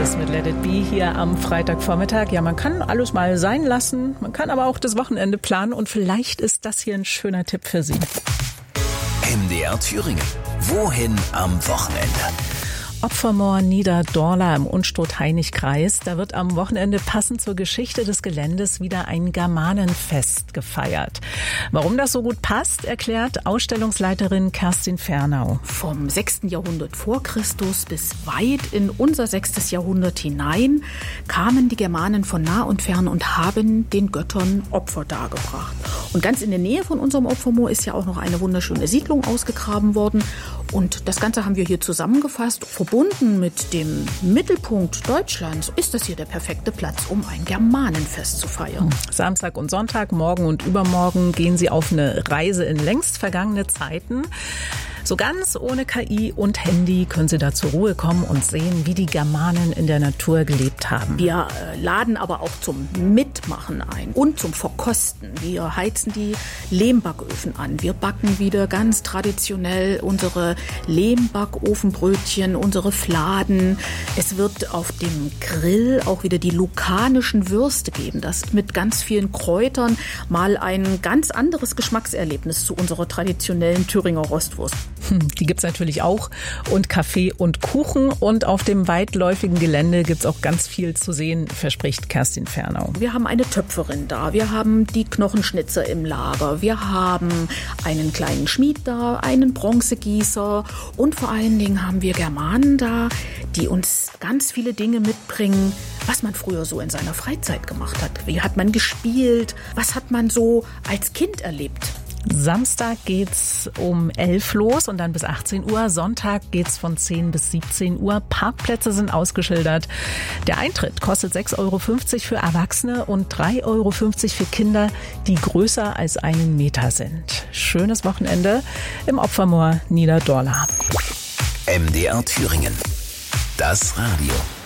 Oasis mit Let It Be hier am Freitagvormittag. Ja, man kann alles mal sein lassen, man kann aber auch das Wochenende planen und vielleicht ist das hier ein schöner Tipp für Sie. MDR Thüringen. Wohin am Wochenende? Opfermoor Niederdorla im Unstrut-Hainich-Kreis. Da wird am Wochenende passend zur Geschichte des Geländes wieder ein Germanenfest gefeiert. Warum das so gut passt, erklärt Ausstellungsleiterin Kerstin Fernau. Vom 6. Jahrhundert vor Christus bis weit in unser 6. Jahrhundert hinein kamen die Germanen von nah und fern und haben den Göttern Opfer dargebracht. Und ganz in der Nähe von unserem Opfermoor ist ja auch noch eine wunderschöne Siedlung ausgegraben worden. Und das Ganze haben wir hier zusammengefasst. Verbunden mit dem Mittelpunkt Deutschlands ist das hier der perfekte Platz, um ein Germanenfest zu feiern. Samstag und Sonntag, morgen und übermorgen gehen Sie auf eine Reise in längst vergangene Zeiten. So ganz ohne KI und Handy können Sie da zur Ruhe kommen und sehen, wie die Germanen in der Natur gelebt haben. Wir laden aber auch zum Mitmachen ein und zum Verkosten. Wir heizen die Lehmbacköfen an. Wir backen wieder ganz traditionell unsere Lehmbackofenbrötchen, unsere Fladen. Es wird auf dem Grill auch wieder die lukanischen Würste geben. Das mit ganz vielen Kräutern mal ein ganz anderes Geschmackserlebnis zu unserer traditionellen Thüringer Rostwurst. Die gibt's natürlich auch und Kaffee und Kuchen und auf dem weitläufigen Gelände gibt's auch ganz viel zu sehen, verspricht Kerstin Fernau. Wir haben eine Töpferin da, wir haben die Knochenschnitzer im Lager, wir haben einen kleinen Schmied da, einen Bronzegießer und vor allen Dingen haben wir Germanen da, die uns ganz viele Dinge mitbringen, was man früher so in seiner Freizeit gemacht hat. Wie hat man gespielt? Was hat man so als Kind erlebt? Samstag geht's um 11 los und dann bis 18 Uhr. Sonntag geht's von 10 bis 17 Uhr. Parkplätze sind ausgeschildert. Der Eintritt kostet 6,50 € für Erwachsene und 3,50 € für Kinder, die größer als 1 Meter sind. Schönes Wochenende im Opfermoor Niederdorla. MDR Thüringen. Das Radio.